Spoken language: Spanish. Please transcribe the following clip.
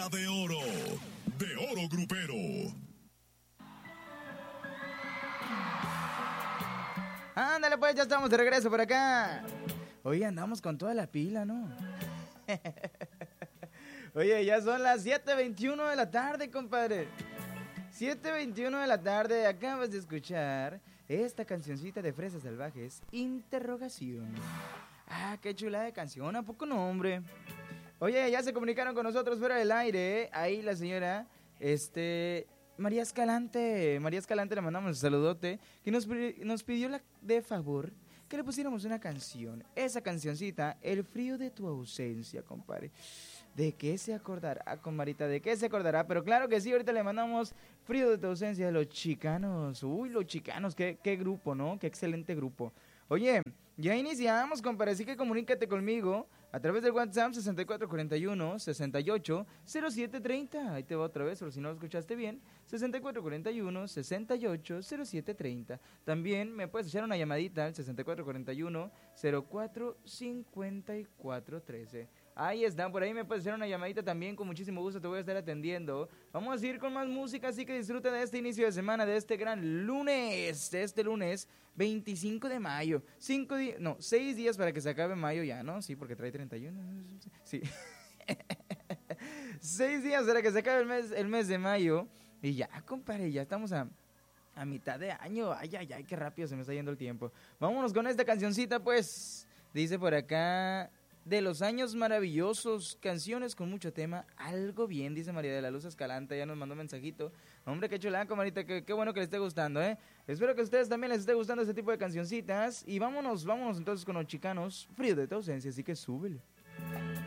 era de oro grupero. Ándale pues, ya estamos de regreso por acá. Oye, andamos con toda la pila, ¿no? Oye, ya son las 7:21 de la tarde, compadre. 7:21 de la tarde, acabas de escuchar esta cancioncita de Fresas Salvajes, Interrogación. Ah, qué chula de canción, ¿a poco no, hombre? Oye, ya se comunicaron con nosotros fuera del aire, ahí la señora, María Escalante. María Escalante, le mandamos un saludote, que nos pidió de favor que le pusiéramos una canción. Esa cancioncita, El frío de tu ausencia, compadre. ¿De qué se acordará, comadrita? ¿De qué se acordará? Pero claro que sí, ahorita le mandamos Frío de tu ausencia de Los Chicanos. Uy, Los Chicanos, qué grupo, ¿no? Qué excelente grupo. Oye, ya iniciamos, compadre, así que comunícate conmigo a través del WhatsApp 6441-680730. Ahí te va otra vez, por si no lo escuchaste bien. 6441-680730. También me puedes echar una llamadita al 6441-045413. Ahí está, por ahí me puedes hacer una llamadita también, con muchísimo gusto te voy a estar atendiendo. Vamos a ir con más música, así que disfruta de este inicio de semana, de este gran lunes, de este lunes 25 de mayo. 6 días para que se acabe mayo ya, ¿no? Sí, porque trae 31. Sí. 6 días para que se acabe el mes de mayo. Y ya, compadre, ya estamos a mitad de año. Ay, qué rápido se me está yendo el tiempo. Vámonos con esta cancioncita, pues. Dice por acá... De los años maravillosos, canciones con mucho tema, algo bien, dice María de la Luz Escalante, ya nos mandó un mensajito. Hombre, qué chulada, comadita, qué bueno que les esté gustando, ¿eh? Espero que a ustedes también les esté gustando este tipo de cancioncitas. Y vámonos entonces con Los Chicanos, Frío de tu ausencia, así que súbele.